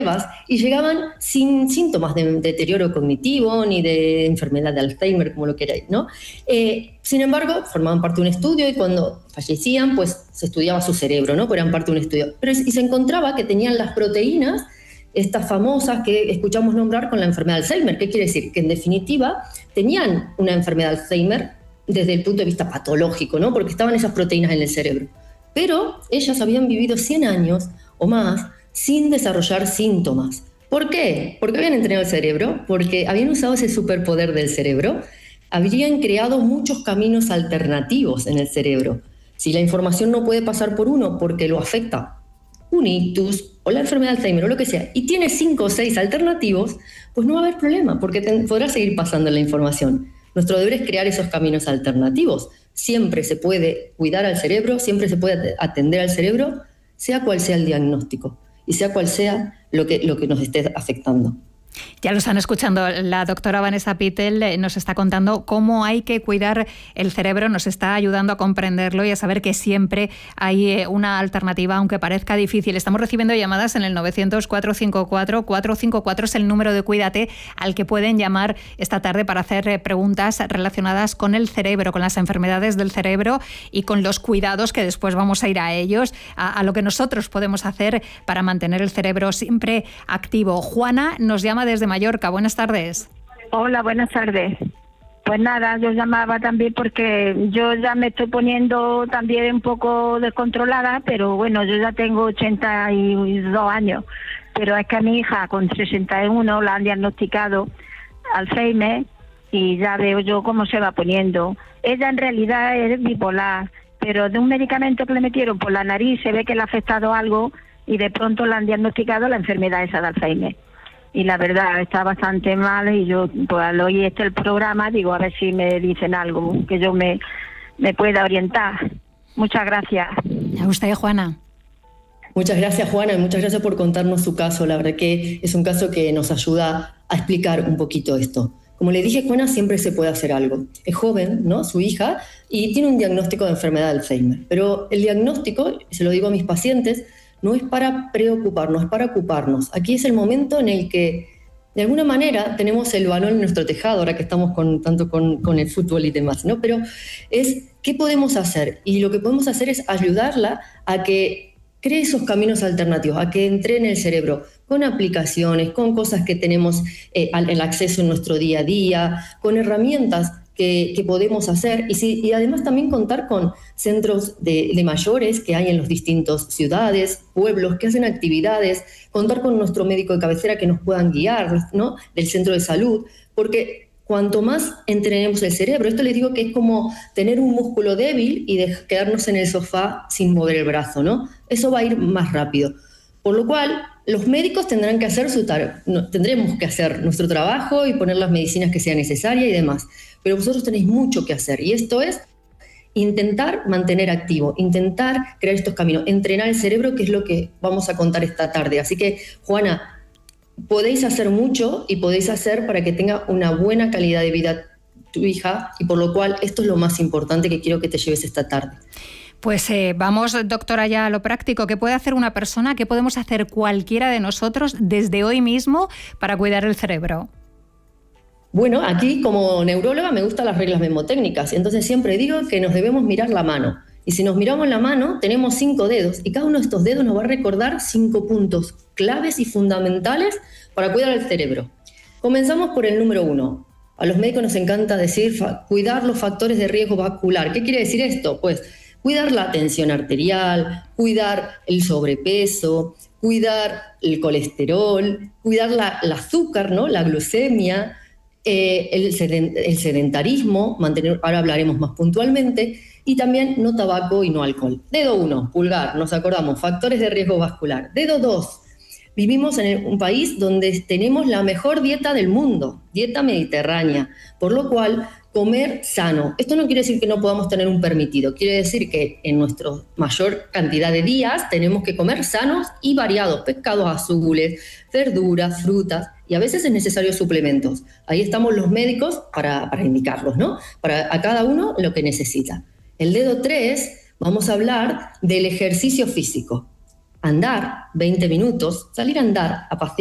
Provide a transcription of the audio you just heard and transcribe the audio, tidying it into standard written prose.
y llegaban sin síntomas de deterioro cognitivo ni de enfermedad de Alzheimer, como lo queráis, ¿no? Sin embargo, formaban parte de un estudio y cuando fallecían, pues se estudiaba su cerebro, ¿no? Porque eran parte de un estudio. Y se encontraba que tenían las proteínas, estas famosas que escuchamos nombrar con la enfermedad de Alzheimer. ¿Qué quiere decir? Que en definitiva tenían una enfermedad de Alzheimer desde el punto de vista patológico, ¿no? Porque estaban esas proteínas en el cerebro. Pero ellas habían vivido 100 años o más sin desarrollar síntomas. ¿Por qué? Porque habían entrenado el cerebro, porque habían usado ese superpoder del cerebro, habrían creado muchos caminos alternativos en el cerebro. Si la información no puede pasar por uno porque lo afecta un ictus o la enfermedad de Alzheimer o lo que sea, y tiene 5 o 6 alternativos, pues no va a haber problema, porque podrá seguir pasando la información. Nuestro deber es crear esos caminos alternativos. Siempre se puede cuidar al cerebro, siempre se puede atender al cerebro, sea cual sea el diagnóstico y sea cual sea lo que nos esté afectando. Ya lo están escuchando, la doctora Vanessa Pittel nos está contando cómo hay que cuidar el cerebro, nos está ayudando a comprenderlo y a saber que siempre hay una alternativa, aunque parezca difícil. Estamos recibiendo llamadas en el 900-454-454, es el número de Cuídate al que pueden llamar esta tarde para hacer preguntas relacionadas con el cerebro, con las enfermedades del cerebro y con los cuidados, que después vamos a ir a ellos, a lo que nosotros podemos hacer para mantener el cerebro siempre activo. Juana nos llama desde Mallorca. Buenas tardes. Hola, buenas tardes. Pues nada, yo llamaba también porque yo ya me estoy poniendo también un poco descontrolada, pero bueno, yo ya tengo 82 años, pero es que a mi hija con 61 la han diagnosticado Alzheimer y ya veo yo cómo se va poniendo. Ella en realidad es bipolar, pero de un medicamento que le metieron por la nariz se ve que le ha afectado algo y de pronto le han diagnosticado la enfermedad esa de Alzheimer. Y la verdad está bastante mal y yo pues al oír el programa digo a ver si me dicen algo que yo me pueda orientar. Muchas gracias. ¿A usted, Juana? Muchas gracias, Juana, y muchas gracias por contarnos su caso. La verdad que es un caso que nos ayuda a explicar un poquito esto. Como le dije, Juana, siempre se puede hacer algo. Es joven, ¿no? Su hija, y tiene un diagnóstico de enfermedad de Alzheimer. Pero el diagnóstico, se lo digo a mis pacientes, no es para preocuparnos, es para ocuparnos. Aquí es el momento en el que, de alguna manera, tenemos el balón en nuestro tejado, ahora que estamos tanto con el fútbol y demás, ¿no? Pero es, ¿qué podemos hacer? Y lo que podemos hacer es ayudarla a que cree esos caminos alternativos, a que entrene el cerebro con aplicaciones, con cosas que tenemos el acceso en nuestro día a día, con herramientas que podemos hacer y además también contar con centros de mayores que hay en las distintas ciudades, pueblos que hacen actividades, contar con nuestro médico de cabecera que nos puedan guiar, ¿no? Del centro de salud, porque cuanto más entrenemos el cerebro, esto les digo que es como tener un músculo débil y quedarnos en el sofá sin mover el brazo, ¿no? Eso va a ir más rápido. Por lo cual, los médicos tendrán que hacer tendremos que hacer nuestro trabajo y poner las medicinas que sean necesarias y demás. Pero vosotros tenéis mucho que hacer y esto es intentar mantener activo, intentar crear estos caminos, entrenar el cerebro, que es lo que vamos a contar esta tarde. Así que, Juana, podéis hacer mucho y podéis hacer para que tenga una buena calidad de vida tu hija y por lo cual esto es lo más importante que quiero que te lleves esta tarde. Pues vamos, doctora, ya a lo práctico. ¿Qué puede hacer una persona? ¿Qué podemos hacer cualquiera de nosotros desde hoy mismo para cuidar el cerebro? Bueno, aquí como neuróloga me gustan las reglas mnemotécnicas, entonces siempre digo que nos debemos mirar la mano. Y si nos miramos la mano, tenemos 5 dedos y cada uno de estos dedos nos va a recordar 5 puntos claves y fundamentales para cuidar el cerebro. Comenzamos por el número 1. A los médicos nos encanta decir cuidar los factores de riesgo vascular. ¿Qué quiere decir esto? Pues cuidar la tensión arterial, cuidar el sobrepeso, cuidar el colesterol, cuidar el azúcar, ¿no? La glucemia, el sedentarismo, ahora hablaremos más puntualmente, y también no tabaco y no alcohol. Dedo 1, pulgar, nos acordamos, factores de riesgo vascular. Dedo 2, vivimos en un país donde tenemos la mejor dieta del mundo, dieta mediterránea, por lo cual comer sano. Esto no quiere decir que no podamos tener un permitido, quiere decir que en nuestra mayor cantidad de días tenemos que comer sanos y variados, pescados azules, verduras, frutas, y a veces es necesario suplementos. Ahí estamos los médicos para indicarlos, ¿no? Para a cada uno lo que necesita. El dedo 3, vamos a hablar del ejercicio físico. andar 20 minutos, salir a andar, a pasear.